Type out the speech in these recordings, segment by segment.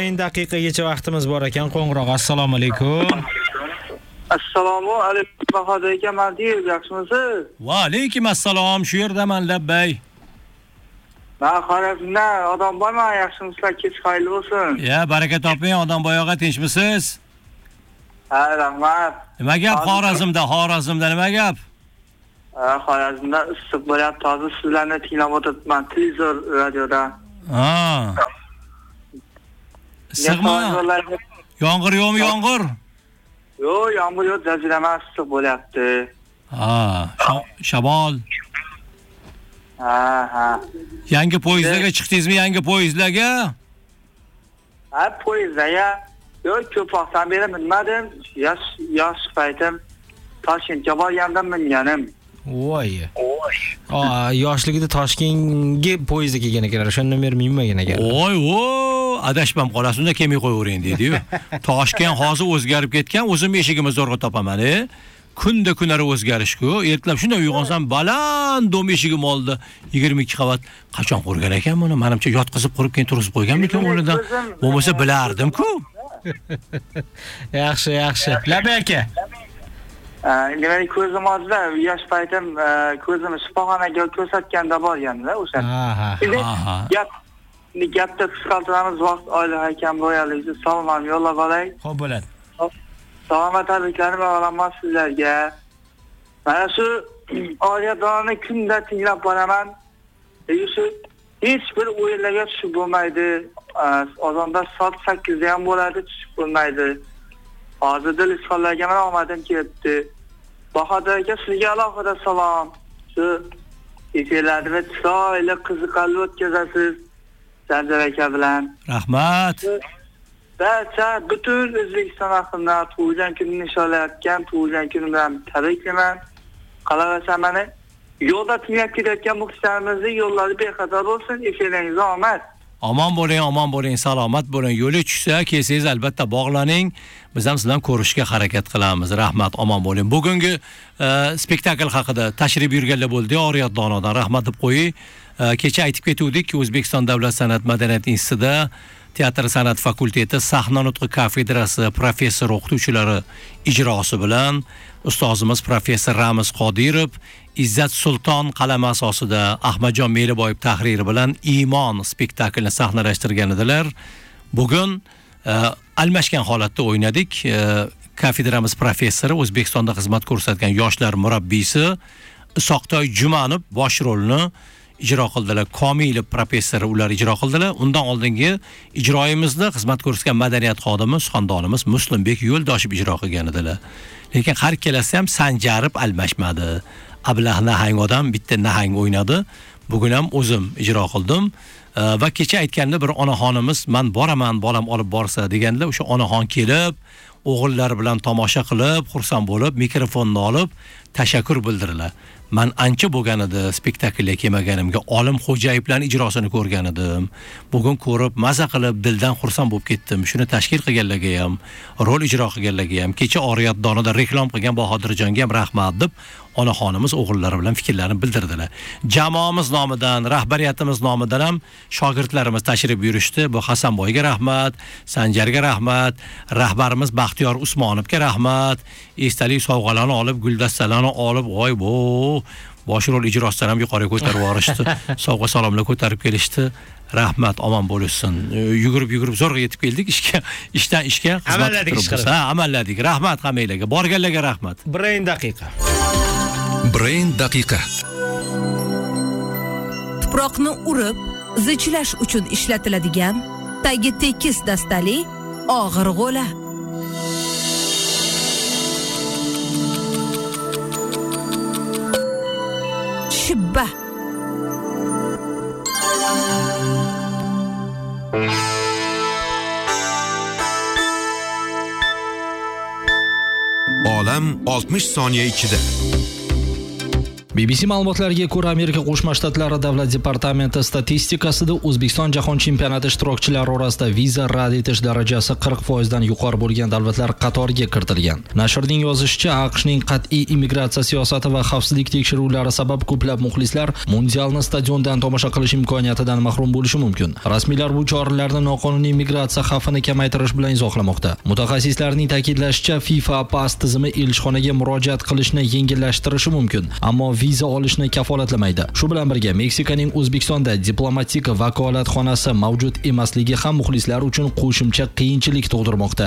1 daqiqagacha vaqtimiz bor ekan. Qo'ng'iroq. Assalomu alaykum. Assalomu alaykum Bahodir aka, Madiyev, yaxshimisiz? Va alaykum assalom, shu yerdaman labbay. Men Xorazmdan odam bormi? Yaxshimisizlar? Kech xayrli bo'lsin. Ya, baraka toping, odam boyoqqa tinchmisiz? Ha, rahmat. Nima gap Xorazmda nima gap? Xorazmda issiq bo'lyapti. Hozir sizlarni tinglab o'tiribman televizor, radioda. Ha. Issiqmi? Yomg'ir yo'qmi, yomg'ir? Yo'q, yomg'ir yo'q, jazirama issiq bo'lyapti. Ha, shamol. Ha. Yangi poyezdlarga chiqdingizmi, yangi poyezdlarga? Ha, poyezdlarga yo'q, ko'p vaqtdan beri minmadim. Yosh paytim Toshkentga borgandim, minganim. Voy. Yoshligida Toshkentga poyezdga kelgan ekanlar. O'shandan beri minmagan ekanlar. Voy, adashmam qolasiz, unda kelmay qo'yavering dedi-yu. Toshkent hozir o'zgarib ketgan, o'zim eshigimiz zo'rg'a topaman. Kunda kunlari o'zgarish-ku. Ertalab shunday uyg'onsam, baland dom eshigim oldi. 22 qavat. Qachon qurgan ekan buni? Menimcha yotqizib qurib keyin turg'izib qo'yganmikan o'rnidan. Bo'lmasa bilardim-ku. Yaxshi. Labay aka. Demak, ko'zim oldida yosh paytim ko'zimni shifoxonaga ko'rsatganda borganda o'sha. Gapda qisqartiramiz, vaqt oila hakam royalligiga salom yo'llab olay. Xo'p bo'ladi. Salomat tabriklarim olaman sizlarga. Mana shu oiladorni kunda tinglab boraman. Shu hech bir o'yinlarga tushib bo'lmaydi. Ozonda soat 8 da ham bo'ladi, tushib bo'lmaydi. Hozir dilishxonlarga men omadim kelibdi. Bahodir aka, sizga alohida salom. Shu efirlarni chiroyli qiziqarli o'tkazasiz. Sanjar aka bilan. Rahmat. Barcha butun O'zbekiston xalqiga tug'ilgan kunini nishonlayotgan tug'ilgan kunim bilan tabriklayman. Qolaversa meni yo'lda tinglab ketayotgan muxlislarimizni yo'llari bexatar bo'lsin, efirlaringiz omad. Omon bo'ling, salomat bo'ling. Yo'li tushsa, kelsangiz albatta bog'laning. Biz ham sizdan ko'rishga harakat qilamiz. Rahmat, omon bo'ling. Bugungi spektakl haqida tashrif buyurganlar bo'ldi, Oriyat Donodan rahmat deb qo'yi. Kecha aytib ketuvdik-ki, O'zbekiston Davlat san'at madaniyat institutida Teatr san'at fakulteti sahna nutqi kafedrasi professor o'qituvchilari ijrosi bilan ustozimiz professor Ramiz Qodirov Izzat Sulton qalami asosida Ahmadjon Meliboyev tahriri bilan Iymon spektaklini sahnalashtirgan edilar. Bugun almashgan holatda o'ynadik. Kafedramiz professori, O'zbekistonda xizmat ko'rsatgan yoshlar murabbiysi Isoqtoy Jumanov bosh rolni ijro qildilar. Komilov professor ular ijro qildilar. Undan oldingi ijroyimizda xizmat ko'rsatgan madaniyat xodimi suxandonimiz Muslimbek Yo'ldoshev ijro qilgan edilar. Lekin har ikkalasi ham sanjarib almashmadi. Ablah nahang odam bitta nahang o'ynadi. Bugun ham o'zim ijro qildim. Va kecha aytganda bir onaxonimiz men boraman, bolam olib borsa deganlar, o'sha onaxon kelib, o'g'illari bilan tomosha qilib, xursand bo'lib, mikrofonni olib tashakkur bildirdilar. Men ancha bo'lgan edi spektaklga kelmaganimga, Olim Xo'jayevlarning ijrosini ko'rgan edim. Bugun ko'rib, maza qilib, dildan xursand bo'lib ketdim. Shuni tashkil qilganlarga ham, rol ijro qilganlarga ham, kecha Oriyat Donoda reklom qilgan Bahodirjonga ham rahmat deb onaxonimiz o'g'illari bilan fikrlarini bildirdilar. Jamoamiz nomidan, rahbariyatimiz nomidan ham shogirdlarimiz tashrif buyurishdi. Bu Hasanboyga rahmat, Sanjarga rahmat, rahbarimiz Baxtiyor Usmonovga rahmat. Esdalik sovg'alarni olib, guldastalarni olib, voy bu bosh rol ijrosidan ham yuqoriga ko'tarib borishdi. Sovg'a salomlar ko'tarib kelishdi. Rahmat, omon bo'lsin. Yugurib zo'rg'a yetib keldik ishdan ishga xizmat qilib. Amalladik. Rahmat hammanglarga. Borganlarga rahmat. Brain daqiqa. Tuproqni urib, zichilash uchun ishlatiladigan tagi tekis dastali og'ir g'o'la. Shibba. Olam 60 soniya ichida. BBC ma'lumotlariga ko'ra, Amerika Qo'shma Shtatlari Davlat departamenti statistikasida O'zbekiston jahon chempionati ishtirokchilari orasida viza rad etish darajasi 40% dan yuqori bo'lgan davlatlar qatoriga kiritilgan. Nashrning yozishicha, AQShning qat'iy immigratsiya siyosati va xavfsizlik tekshiruvlari sabab ko'plab muxlislar mundialni stadiondan tomosha qilish imkoniyatidan mahrum bo'lishi mumkin. Rasmiylar bu choralarni noqonuniy migratsiya xavfini kamaytirish bilan izohlamoqda. Mutaxassislarning ta'kidlashicha, FIFA PAS tizimi elchixonaga murojaat qilishni yengillashtirishi mumkin, ammo viza olishni kafolatlamaydi. Shu bilan birga Meksikaning O'zbekistonda diplomatik vakolatxonasi mavjud emasligi ham muxlislar uchun qo'shimcha qiyinchilik tug'dirmoqda.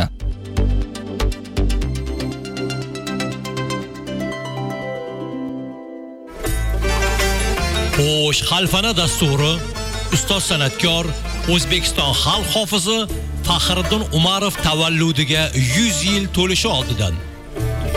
Xo'sh, xalfana dasturi ustoz san'atkor O'zbekiston xalq hofizi Faxriddin Umarov tavalludiga 100 yil to'lishi oldidan